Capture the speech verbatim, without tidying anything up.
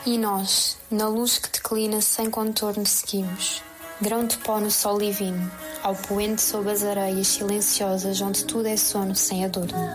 E nós, na luz que declina sem contorno seguimos, grão de pó no sol divino, ao poente sob as areias silenciosas onde tudo é sono sem adorno.